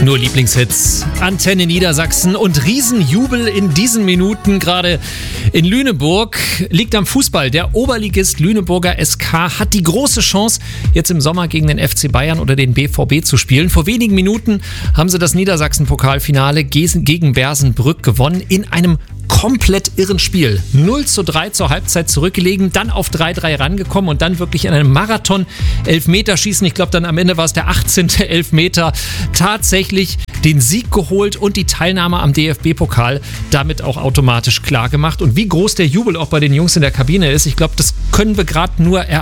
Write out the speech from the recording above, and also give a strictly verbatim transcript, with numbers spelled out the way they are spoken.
Nur Lieblingshits, Antenne Niedersachsen und Riesenjubel in diesen Minuten gerade in Lüneburg. Liegt am Fußball. Der Oberligist Lüneburger S K hat die große Chance, jetzt im Sommer gegen den F C Bayern oder den B V B zu spielen. Vor wenigen Minuten haben sie das Niedersachsen-Pokalfinale gegen Bersenbrück gewonnen in einem komplett irren Spiel. null zu drei zur Halbzeit zurückgelegen, dann auf drei drei rangekommen und dann wirklich in einem Marathon-Elfmeterschießen, ich glaube dann am Ende war es der achtzehnte Elfmeter, tatsächlich den Sieg geholt und die Teilnahme am D F B-Pokal damit auch automatisch klar gemacht. Und wie groß der Jubel auch bei den Jungs in der Kabine ist, ich glaube, das können wir gerade nur erahnen.